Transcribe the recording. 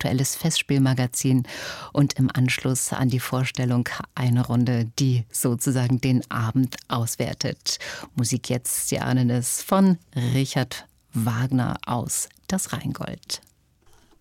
aktuelles Festspielmagazin und im Anschluss an die Vorstellung eine Runde, die sozusagen den Abend auswertet. Musik jetzt, Sie ahnen es, von Richard Wagner aus Das Rheingold.